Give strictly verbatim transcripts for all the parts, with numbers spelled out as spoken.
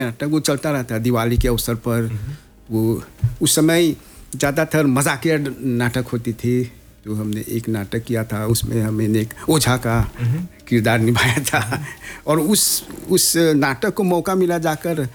नाटक वो चलता रहता है दिवाली के अवसर पर। वो उस समय ज़्यादातर मजाकिया नाटक होती थी। तो हमने एक नाटक किया था, उसमें हमने एक ओझा का किरदार निभाया था। और उस उस नाटक को मौका मिला जाकर ए,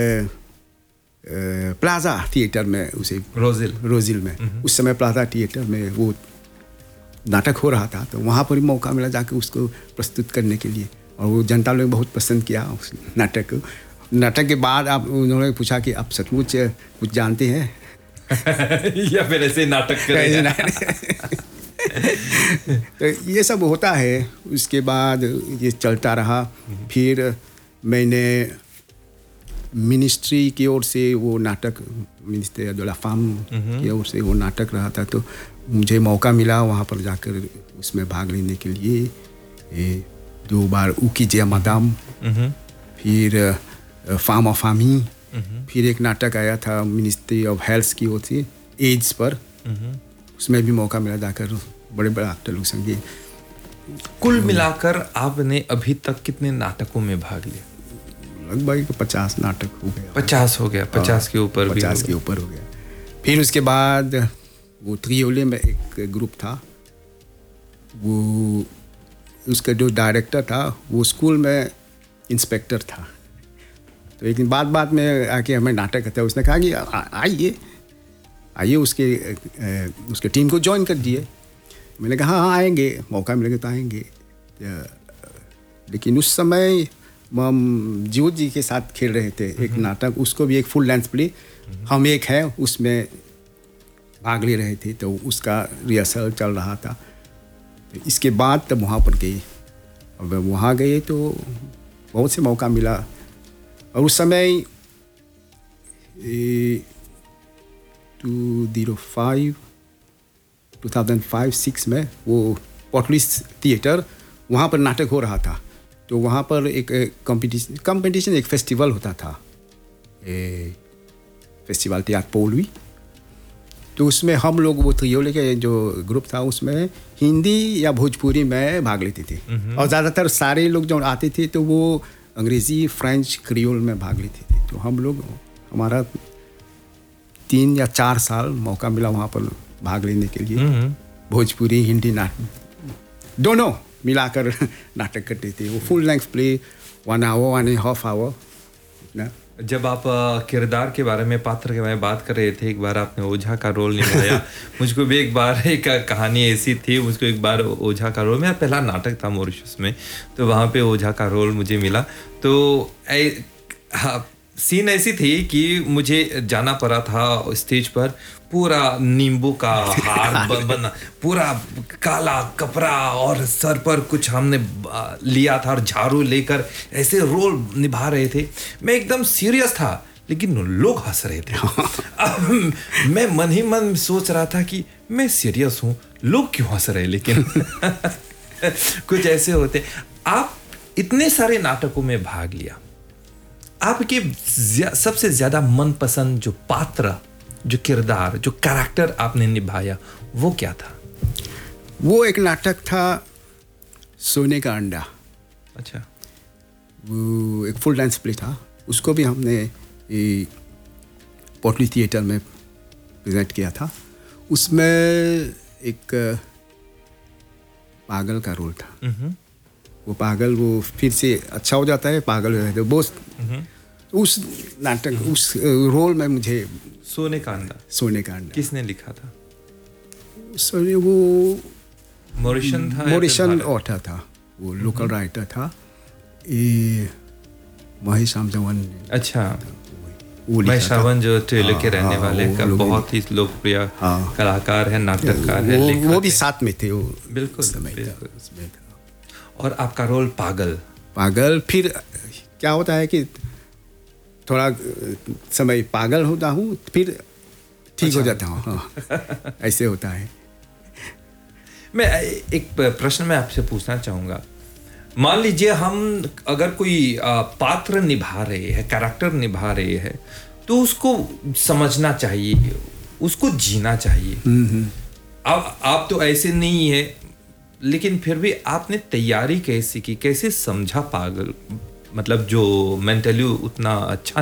ए, प्लाजा थिएटर में, उसे रोजिल रोजिल में उस समय प्लाजा थिएटर में वो नाटक हो रहा था। तो वहाँ पर ही मौका मिला जाकर उसको प्रस्तुत करने के लिए, और वो जनता लोग बहुत पसंद किया उस नाटक को। नाटक के बाद आप उन्होंने पूछा कि आप सचमुच कुछ जानते हैं या फिर ऐसे नाटक कर रहे हैं? तो ये सब होता है। उसके बाद ये चलता रहा। फिर मैंने मिनिस्ट्री की ओर से वो नाटक, मिनिस्ट्री de la femme की ओर से वो नाटक रहा था, तो मुझे मौका मिला वहाँ पर जाकर उसमें भाग लेने के लिए। ये दो बार उकी जे मदाम, फिर फार्म ऑफ फामी, फिर एक नाटक आया था मिनिस्ट्री ऑफ हेल्थ की ओर से एड्स पर, उसमें भी मौका मिला जाकर बड़े बड़े एक्टर लोग संगे। कुल मिलाकर आपने अभी तक कितने नाटकों में भाग लिया? लगभग पचास नाटक हो गया। पचास हो गया? पचास के ऊपर भी? पचास के ऊपर हो गया। फिर उसके बाद वो त्रियोले में एक ग्रुप था, वो उसका जो डायरेक्टर था वो स्कूल में इंस्पेक्टर था। तो एक दिन बाद बाद में आके हमें नाटक करता है, उसने कहा कि आइए आइए उसके उसके टीम को ज्वाइन कर दिए। मैंने कहा हाँ आएंगे, मौका मिलेगा तो आएंगे। लेकिन उस समय हम जीव जी के साथ खेल रहे थे एक नाटक, उसको भी एक फुल लेंथ प्ले, हम एक है उसमें भाग ले रहे थे। तो उसका रिहर्सल चल रहा था। इसके बाद तब वहाँ पर गए, अब वहाँ गए तो बहुत से मौका मिला। और उस समय to zero five two thousand five six में वो पोर्टलिस थिएटर, वहाँ पर नाटक हो रहा था। तो वहाँ पर एक कंपटीशन कंपटीशन एक फेस्टिवल होता था, फेस्टिवल त्याग पोलवी। तो उसमें हम लोग वो त्रियोले के जो ग्रुप था उसमें हिंदी या भोजपुरी में भाग लेते थे। और ज़्यादातर सारे लोग जो आते थे तो वो अंग्रेज़ी, फ्रेंच, क्रियोल में भाग लेते थे। तो हम लोग, हमारा तीन या चार साल मौका मिला वहाँ पर भाग लेने के लिए। भोजपुरी, हिंदी नाटक दोनों मिलाकर नाटक करते थे। वो full length play, one hour one and half hour ना। जब आप किरदार के बारे में, पात्र के बारे में बात कर रहे थे, एक बार आपने ओझा का रोल निभाया। मुझको भी एक बार एक कहानी ऐसी थी, मुझको एक बार ओझा का रोल, मेरा पहला नाटक था मॉरिशस में, तो वहाँ पे ओझा का रोल मुझे मिला। तो ए, हाँ, सीन ऐसी थी कि मुझे जाना पड़ा था स्टेज पर, पूरा नींबू का हार बना, पूरा काला कपड़ा और सर पर कुछ हमने लिया था और झाड़ू लेकर ऐसे रोल निभा रहे थे। मैं एकदम सीरियस था लेकिन लोग हंस रहे थे। अब मैं मन ही मन सोच रहा था कि मैं सीरियस हूँ, लोग क्यों हंस रहे, लेकिन कुछ ऐसे होते। आप इतने सारे नाटकों में भाग लिया, आपके सबसे ज्यादा मनपसंद जो पात्र, जो किरदार, जो कैरेक्टर आपने निभाया, वो क्या था? वो एक नाटक था सोने का अंडा। अच्छा। वो एक फुल डांस प्ले था, उसको भी हमने पोर्टली थिएटर में प्रेजेंट किया था। उसमें एक पागल का रोल था। वो पागल, वो फिर से अच्छा हो जाता है, पागल हो जाता है बोस। उस नाटक, उस रोल में मुझे सोने का अंडा। सोने का अंडा किसने लिखा था? सॉरी, वो मॉरिशन था? मॉरिशन ऑथर था, वो लोकल राइटर था, ये महेश आमजवन। अच्छा, महेश आमजवन जो ट्रेलर के रहने वाले का बहुत ही लोकप्रिय कलाकार है, नाटककार है। वो, वो भी साथ में थे। वो बिल्कुल समय था। और आपका रोल पागल। पागल फिर क्या होता है कि थोड़ा समय पागल होता हूँ, फिर ठीक अच्छा हो जाता हूँ। हाँ, ऐसे होता है। मैं एक प्रश्न मैं आपसे पूछना चाहूँगा। मान लीजिए हम अगर कोई पात्र निभा रहे हैं, कैरेक्टर निभा रहे हैं, तो उसको समझना चाहिए, उसको जीना चाहिए। अब आप तो ऐसे नहीं है, लेकिन फिर भी आपने तैयारी कैसे की, कैसे समझा पागल, मतलब जो मेंटली उतना अच्छा